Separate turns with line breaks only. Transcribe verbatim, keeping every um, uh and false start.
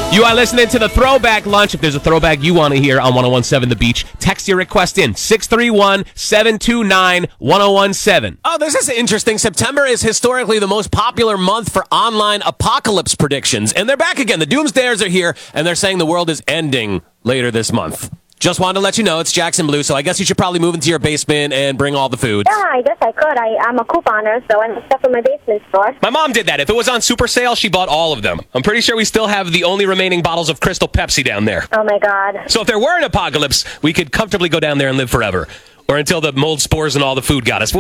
You are listening to the Throwback Lunch. If there's a throwback you want to hear on ten seventeen The Beach, text your request in six three one, seven two nine, one oh one seven.
Oh, this is interesting. September is historically the most popular month for online apocalypse predictions. And they're back again. The doomsdayers are here, and they're saying the world is ending later this month. Just wanted to let you know it's Jackson Blue, so I guess you should probably move into your basement and bring all the food.
Yeah, I guess I could. I, I'm a couponer, so I have stuff in my basement store.
My mom did that. If it was on super sale, she bought all of them. I'm pretty sure we still have the only remaining bottles of Crystal Pepsi down there.
Oh, my God.
So if there were an apocalypse, we could comfortably go down there and live forever. Or until the mold spores and all the food got us.